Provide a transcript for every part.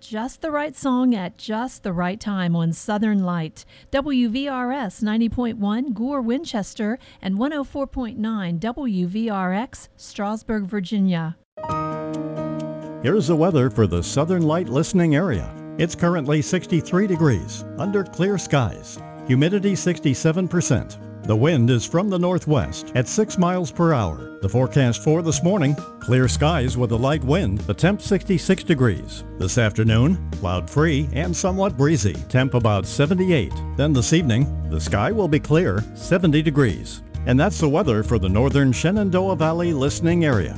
Just the right song at just the right time on Southern Light. WVRS 90.1 Gore, Winchester, and 104.9 WVRX, Strasburg, Virginia. Here's the weather for the Southern Light listening area. It's currently 63 degrees, under clear skies. Humidity 67%. The wind is from the northwest at 6 miles per hour. The forecast for this morning, clear skies with a light wind, the temp 66 degrees. This afternoon, cloud-free and somewhat breezy, temp about 78. Then this evening, the sky will be clear, 70 degrees. And that's the weather for the northern Shenandoah Valley listening area.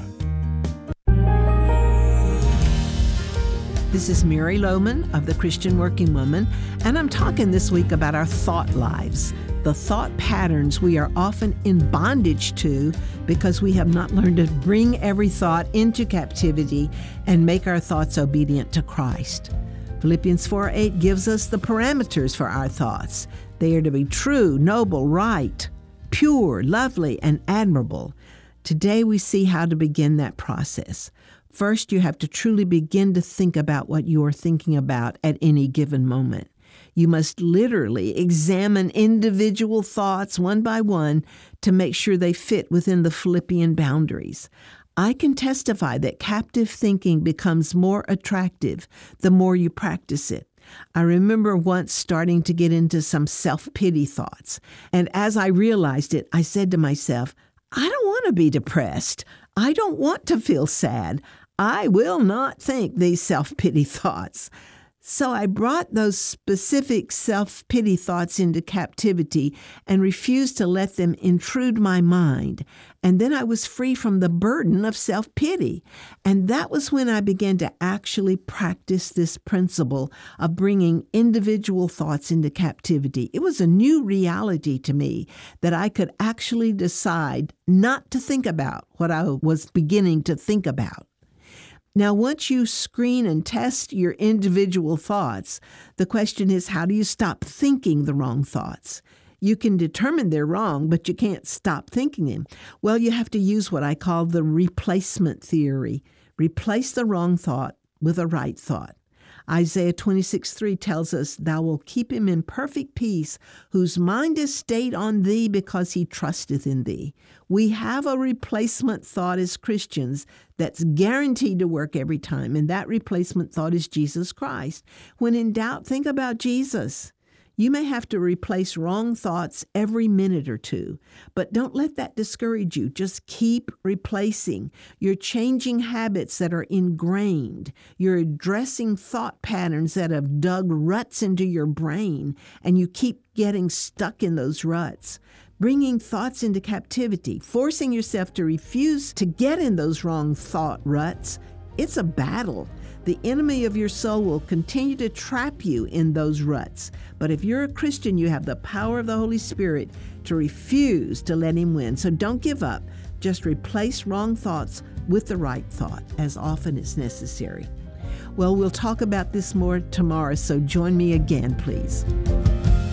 This is Mary Lohman of the Christian Working Woman, and I'm talking this week about our thought lives. The thought patterns we are often in bondage to because we have not learned to bring every thought into captivity and make our thoughts obedient to Christ. Philippians 4:8 gives us the parameters for our thoughts. They are to be true, noble, right, pure, lovely, and admirable. Today we see how to begin that process. First, you have to truly begin to think about what you are thinking about at any given moment. You must literally examine individual thoughts one by one to make sure they fit within the Philippian boundaries. I can testify that captive thinking becomes more attractive the more you practice it. I remember once starting to get into some self-pity thoughts, and as I realized it, I said to myself, I don't want to be depressed. I don't want to feel sad. I will not think these self-pity thoughts. So I brought those specific self-pity thoughts into captivity and refused to let them intrude my mind. And then I was free from the burden of self-pity. And that was when I began to actually practice this principle of bringing individual thoughts into captivity. It was a new reality to me that I could actually decide not to think about what I was beginning to think about. Now, once you screen and test your individual thoughts, the question is, how do you stop thinking the wrong thoughts? You can determine they're wrong, but you can't stop thinking them. Well, you have to use what I call the replacement theory. Replace the wrong thought with a right thought. Isaiah 26:3 tells us, Thou wilt keep him in perfect peace, whose mind is stayed on thee because he trusteth in thee. We have a replacement thought as Christians that's guaranteed to work every time, and that replacement thought is Jesus Christ. When in doubt, think about Jesus. You may have to replace wrong thoughts every minute or two, but don't let that discourage you. Just keep replacing. You're changing habits that are ingrained. You're addressing thought patterns that have dug ruts into your brain, and you keep getting stuck in those ruts. Bringing thoughts into captivity, forcing yourself to refuse to get in those wrong thought ruts, it's a battle. The enemy of your soul will continue to trap you in those ruts. But if you're a Christian, you have the power of the Holy Spirit to refuse to let him win. So don't give up. Just replace wrong thoughts with the right thought as often as necessary. Well, we'll talk about this more tomorrow, so join me again, please.